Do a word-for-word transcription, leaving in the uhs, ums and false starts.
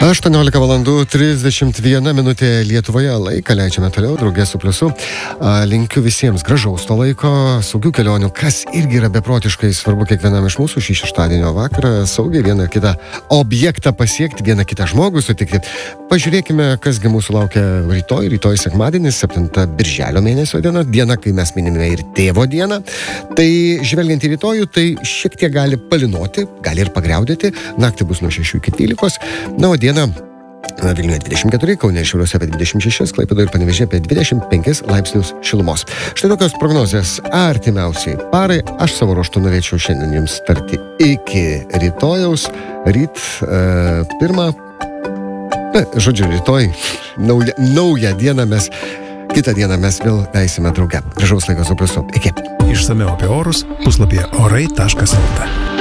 aštuoniolika valandų trisdešimt viena minutė Lietuvoje. Laiką leidžiame toliau, draugė su pliusu. Linkiu visiems gražaus to laiko, saugių kelionių, kas irgi yra beprotiškai svarbu kiekvienam iš mūsų šį šeštadienio vakarą. Saugiai vieną kitą objektą pasiekti, vieną kitą žmogų sutikti. Pažiūrėkime, kasgi mūsų laukia rytoj. Rytoj sekmadienis, septinta birželio mėnesio diena, diena, kai mes minime ir tėvo dieną. Tai žvelgiant į rytojų, tai šiek tiek gali palinoti, gali ir pagriaudėti. Naktį bus nuo šešių iki dvylikos. Na, o dieną Vilniuje dvidešimt keturi, Kaune ir Šiauliuose apie dvidešimt šeši, Klaipėdoje ir Panevėžyje apie dvidešimt penkis laipsnius šilumos. Štai tokios prognozės artimiausiai parai. Aš savo ruožtu norėčiau šiandien jums tarti iki rytojaus. Ryt e, pirmą, na, žodžiu, rytoj, nauja, naują dieną mes, kitą dieną mes vėl eisime drauge. Gražaus laiko su pliusu. Iki. Išsamiau apie orus puslapyje orai taškas lt.